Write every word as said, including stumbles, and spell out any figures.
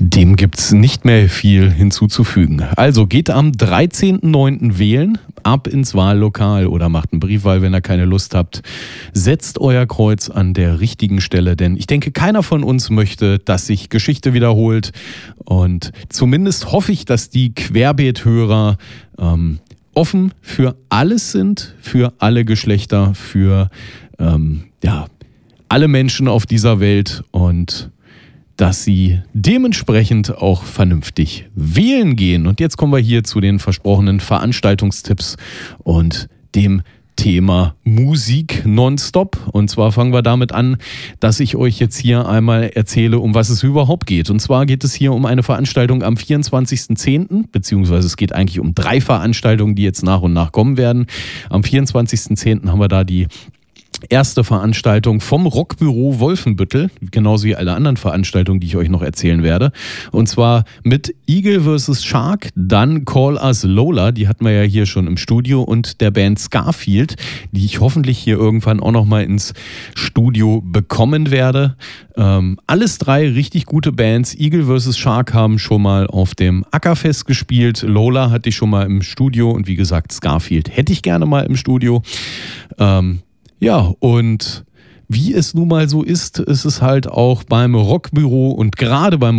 Dem gibt's nicht mehr viel hinzuzufügen. Also geht am dreizehnten neunten wählen, ab ins Wahllokal oder macht einen Briefwahl, wenn ihr keine Lust habt. Setzt euer Kreuz an der richtigen Stelle, denn ich denke, keiner von uns möchte, dass sich Geschichte wiederholt. Und zumindest hoffe ich, dass die Querbeet-Hörer ähm, offen für alles sind, für alle Geschlechter, für ähm, ja, alle Menschen auf dieser Welt und dass sie dementsprechend auch vernünftig wählen gehen. Und jetzt kommen wir hier zu den versprochenen Veranstaltungstipps und dem Thema Musik nonstop. Und zwar fangen wir damit an, dass ich euch jetzt hier einmal erzähle, um was es überhaupt geht. Und zwar geht es hier um eine Veranstaltung am vierundzwanzigsten zehnten, beziehungsweise es geht eigentlich um drei Veranstaltungen, die jetzt nach und nach kommen werden. Am vierundzwanzigsten zehnten haben wir da die erste Veranstaltung vom Rockbüro Wolfenbüttel, genauso wie alle anderen Veranstaltungen, die ich euch noch erzählen werde. Und zwar mit Eagle versus. Shark, dann Call Us Lola, die hatten wir ja hier schon im Studio, und der Band Scarfield, die ich hoffentlich hier irgendwann auch noch mal ins Studio bekommen werde. Ähm, alles drei richtig gute Bands. Eagle versus. Shark haben schon mal auf dem Ackerfest gespielt. Lola hatte ich schon mal im Studio und wie gesagt, Scarfield hätte ich gerne mal im Studio. Ähm, Ja, und wie es nun mal so ist, ist es halt auch beim Rockbüro und gerade beim